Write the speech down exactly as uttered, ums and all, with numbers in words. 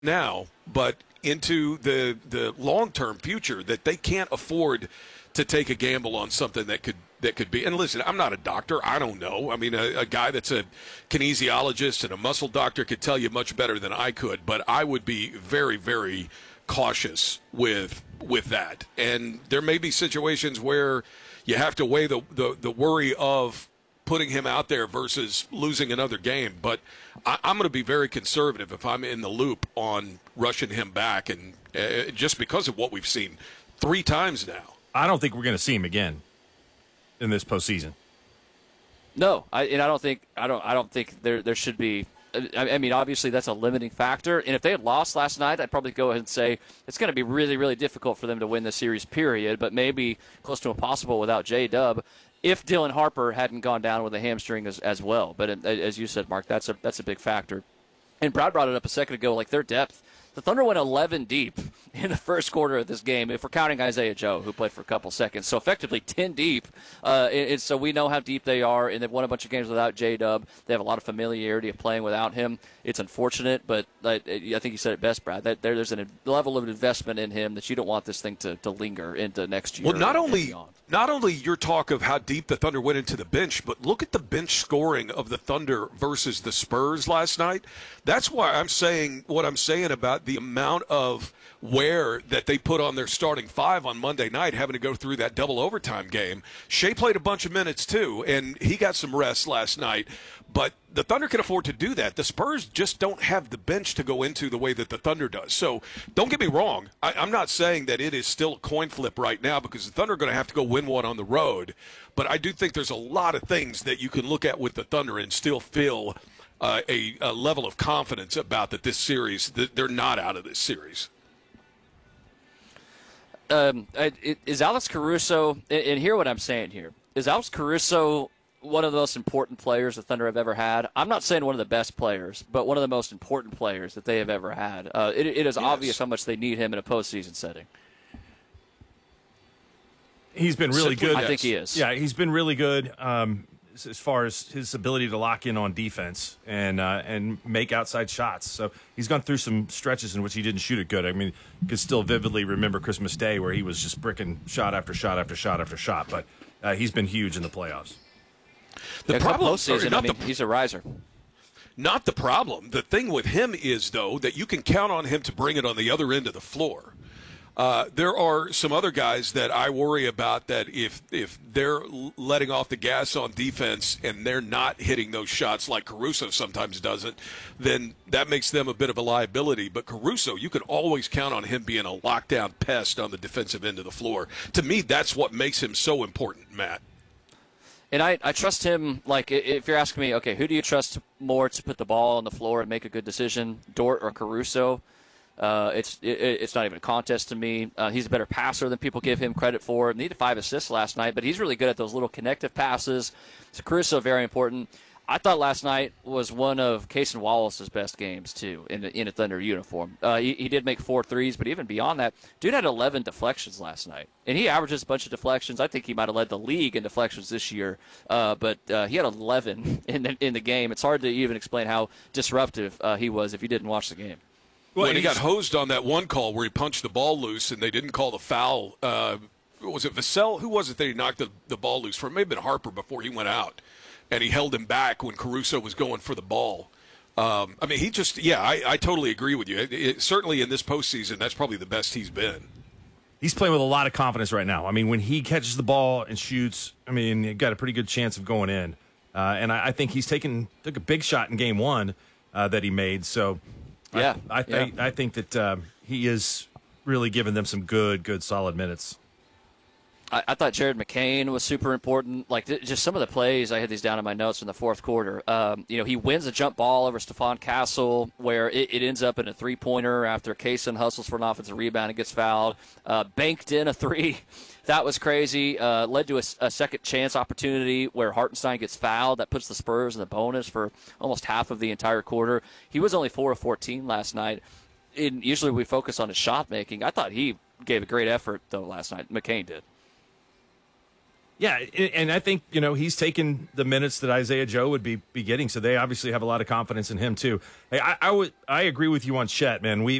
now, but into the the long-term future, that they can't afford to take a gamble on something that could that could be. And listen, I'm not a doctor. I don't know. I mean, a, a guy that's a kinesiologist and a muscle doctor could tell you much better than I could, but I would be very, very cautious with with that. And there may be situations where you have to weigh the, the, the worry of putting him out there versus losing another game. But I, I'm going to be very conservative if I'm in the loop on rushing him back, and uh, just because of what we've seen three times now. I don't think we're going to see him again in this postseason. No, I, and I don't think I don't I don't think there there should be. I, I mean, obviously that's a limiting factor. And if they had lost last night, I'd probably go ahead and say it's going to be really, really difficult for them to win the series. Period. But maybe close to impossible without J-Dub, if Dylan Harper hadn't gone down with a hamstring as, as well. But as you said, Mark, that's a that's a big factor. And Brad brought it up a second ago, like their depth. The Thunder went eleven deep in the first quarter of this game, if we're counting Isaiah Joe, who played for a couple seconds. So effectively ten deep. Uh, and, and so we know how deep they are, and they've won a bunch of games without J-Dub. They have a lot of familiarity of playing without him. It's unfortunate, but uh, I think you said it best, Brad. That there, there's a level of investment in him that you don't want this thing to, to linger into next year. Well, not only not only your talk of how deep the Thunder went into the bench, but look at the bench scoring of the Thunder versus the Spurs last night. That's why I'm saying what I'm saying about the amount of wear that they put on their starting five on Monday night, having to go through that double overtime game. Shea played a bunch of minutes too, and he got some rest last night. But the Thunder can afford to do that. The Spurs just don't have the bench to go into the way that the Thunder does. So don't get me wrong. I, I'm not saying that it is still a coin flip right now, because the Thunder are going to have to go win one on the road. But I do think there's a lot of things that you can look at with the Thunder and still feel uh, a, a level of confidence about that this series, that they're not out of this series. Um, is Alex Caruso, and hear what I'm saying here, is Alex Caruso one of the most important players the Thunder have ever had? I'm not saying one of the best players, but one of the most important players that they have ever had. Uh, it, it is yes. obvious how much they need him in a postseason setting. He's been really Simply, good. I think he is. Yeah, he's been really good um, as far as his ability to lock in on defense and uh, and make outside shots. So he's gone through some stretches in which he didn't shoot it good. I mean, you can still vividly remember Christmas Day where he was just bricking shot after shot after shot after shot. But uh, he's been huge in the playoffs. The yeah, problem, postseason, I mean, the, he's a riser. Not the problem. The thing with him is, though, that you can count on him to bring it on the other end of the floor. Uh, there are some other guys that I worry about that if if they're letting off the gas on defense and they're not hitting those shots like Caruso sometimes doesn't, then that makes them a bit of a liability. But Caruso, you can always count on him being a lockdown pest on the defensive end of the floor. To me, that's what makes him so important, Matt. And I, I trust him, like, if you're asking me, okay, who do you trust more to put the ball on the floor and make a good decision, Dort or Caruso? Uh, it's it, it's not even a contest to me. Uh, he's a better passer than people give him credit for. He needed five assists last night, but he's really good at those little connective passes. So Caruso, very important. I thought last night was one of Cason Wallace's best games, too, in, in a Thunder uniform. Uh, he, he did make four threes, but even beyond that, dude had eleven deflections last night. And he averages a bunch of deflections. I think he might have led the league in deflections this year, uh, but uh, he had eleven in the, in the game. It's hard to even explain how disruptive uh, he was if you didn't watch the game. Well, and he got hosed on that one call where he punched the ball loose, and they didn't call the foul. Uh, was it Vassell? Who was it that he knocked the, the ball loose for? It may have been Harper before he went out. And he held him back when Caruso was going for the ball. Um, I mean, he just, yeah, I, I totally agree with you. It, it, certainly in this postseason, that's probably the best he's been. He's playing with a lot of confidence right now. I mean, when he catches the ball and shoots, I mean, he got a pretty good chance of going in. Uh, and I, I think he's taken took a big shot in game one uh, that he made. So yeah, I, I, yeah. I, I think that um, he is really giving them some good, good, solid minutes. I, I thought Jared McCain was super important. Like, th- just some of the plays, I had these down in my notes in the fourth quarter. Um, you know, he wins a jump ball over Stephon Castle where it, it ends up in a three-pointer after Cason hustles for an offensive rebound and gets fouled. Uh, banked in a three. That was crazy. Uh, led to a, a second chance opportunity where Hartenstein gets fouled. That puts the Spurs in the bonus for almost half of the entire quarter. He was only four of fourteen last night. In, usually we focus on his shot making. I thought he gave a great effort, though, last night. McCain did. Yeah, and I think, you know, he's taken the minutes that Isaiah Joe would be, be getting, so they obviously have a lot of confidence in him, too. Hey, I, I, would, I agree with you on Chet, man. We